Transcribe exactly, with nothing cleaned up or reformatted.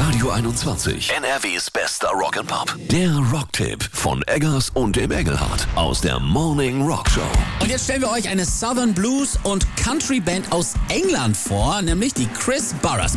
Radio einundzwanzig. N R Ws bester Rock'n'Pop. Der Rocktipp von Eggers und dem Engelhardt aus der Morning Rock Show. Und jetzt stellen wir euch eine Southern Blues und Country Band aus England vor, nämlich die Chris Burrers.